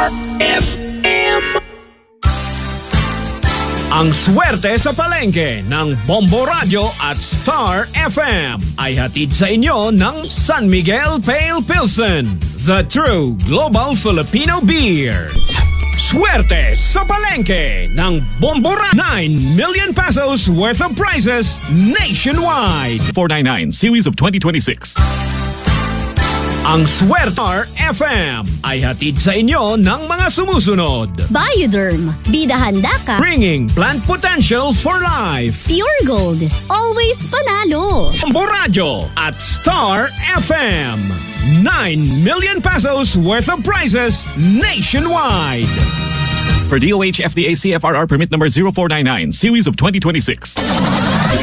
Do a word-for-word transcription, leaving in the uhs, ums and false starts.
Star F M. Ang swerte sa palengke ng Bombo Radio at Star F M ay hatid sa inyo ng San Miguel Pale Pilsen, the true global Filipino beer. Swerte sa palengke ng Bombo Radio. nine million pesos worth of prizes nationwide. four ninety-nine Series of twenty twenty-six. Ang Swerte F M ay hatid sa inyo ng mga sumusunod. Bioderm, Bida Handa Ka, Bringing plant potential for life. Pure Gold, always panalo. Bombo Radio at Star F M. nine million pesos worth of prizes nationwide. Per D O H F D A C F R R permit number zero four nine nine Series of twenty twenty-six.